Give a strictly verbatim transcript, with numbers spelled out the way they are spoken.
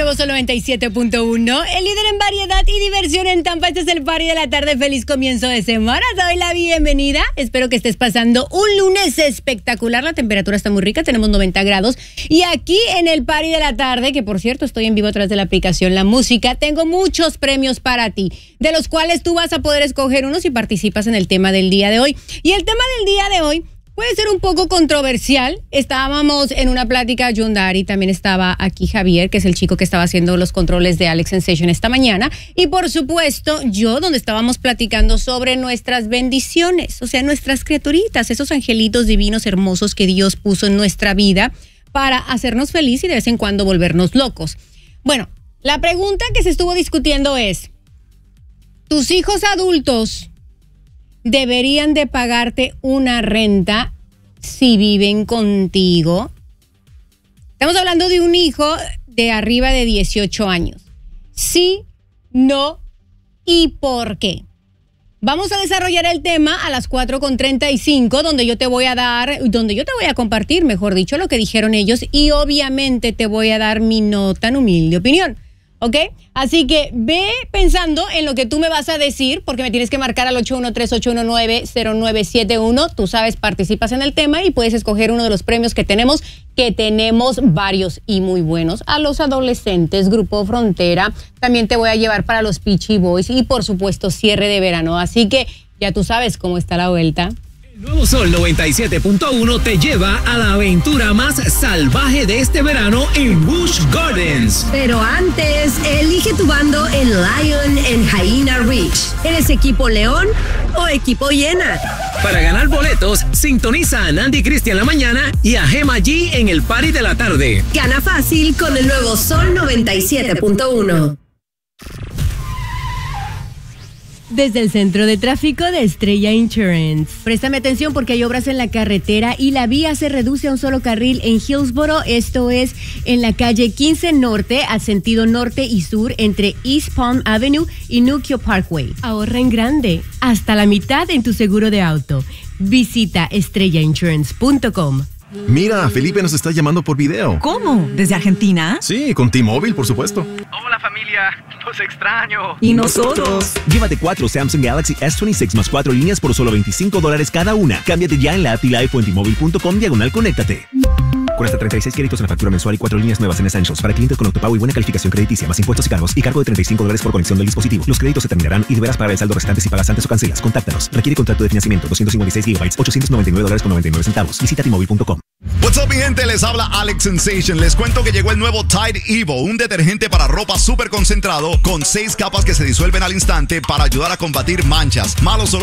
Nuevo Sol noventa y siete punto uno, el líder en variedad y diversión en Tampa. Este es el party de la tarde. Feliz comienzo de semana. Te doy la bienvenida. Espero que estés pasando un lunes espectacular. La temperatura está muy rica, tenemos noventa grados. Y aquí en el party de la tarde, que por cierto estoy en vivo a través de la aplicación La Música, tengo muchos premios para ti, de los cuales tú vas a poder escoger uno si participas en el tema del día de hoy. Y el tema del día de hoy puede ser un poco controversial. Estábamos en una plática, John Dari, también estaba aquí Javier, que es el chico que estaba haciendo los controles de Alex Sensation esta mañana. Y por supuesto, yo, donde estábamos platicando sobre nuestras bendiciones, o sea, nuestras criaturitas, esos angelitos divinos hermosos que Dios puso en nuestra vida para hacernos felices y de vez en cuando volvernos locos. Bueno, la pregunta que se estuvo discutiendo es, ¿tus hijos adultos deberían de pagarte una renta si viven contigo? Estamos hablando de un hijo de arriba de dieciocho años. ¿Sí, no y por qué? Vamos a desarrollar el tema a las cuatro con treinta y cinco, donde yo te voy a dar, donde yo te voy a compartir, mejor dicho, lo que dijeron ellos, y obviamente te voy a dar mi no tan humilde opinión. ¿Ok? Así que ve pensando en lo que tú me vas a decir, porque me tienes que marcar al ocho uno tres, ocho uno nueve, cero nueve siete uno. Tú sabes, participas en el tema y puedes escoger uno de los premios que tenemos, que tenemos varios y muy buenos. A los adolescentes, Grupo Frontera, también te voy a llevar para los Peachy Boys y por supuesto cierre de verano. Así que ya tú sabes cómo está la vuelta. Nuevo Sol noventa y siete punto uno te lleva a la aventura más salvaje de este verano en Busch Gardens. Pero antes, elige tu bando en Lion en Hyena Ridge. ¿Eres equipo León o equipo Hiena? Para ganar boletos, sintoniza a Nandy Cristian la mañana y a Gema G en el party de la tarde. Gana fácil con el Nuevo Sol noventa y siete punto uno. Desde el Centro de Tráfico de Estrella Insurance. Préstame atención porque hay obras en la carretera y la vía se reduce a un solo carril en Hillsboro. Esto es en la calle quince Norte, al sentido norte y sur, entre East Palm Avenue y Nuquio Parkway. Ahorra en grande, hasta la mitad en tu seguro de auto. Visita estrella insurance punto com. Mira, Felipe nos está llamando por video. ¿Cómo? ¿Desde Argentina? Sí, con T-Mobile, por supuesto. Hola familia, los extraño. ¿Y nosotros? Llévate cuatro Samsung Galaxy S veintiséis más cuatro líneas por solo veinticinco dólares cada una. Cámbiate ya en la app y live o en T-Mobile punto com diagonal conéctate. Con hasta treinta y seis créditos en la factura mensual y cuatro líneas nuevas en Essentials para clientes con autopago y buena calificación crediticia, más impuestos y cargos y cargo de treinta y cinco dólares por conexión del dispositivo. Los créditos se terminarán y deberás pagar el saldo restante si pagas antes o cancelas. Contáctanos. Requiere contrato de financiamiento doscientos cincuenta y seis gigabytes, ochocientos noventa y nueve dólares con noventa y nueve centavos. Visita T Mobile punto com. What's up, mi gente? Les habla Alex Sensation. Les cuento que llegó el nuevo Tide Evo, un detergente para ropa súper concentrado con seis capas que se disuelven al instante para ayudar a combatir manchas, malos olores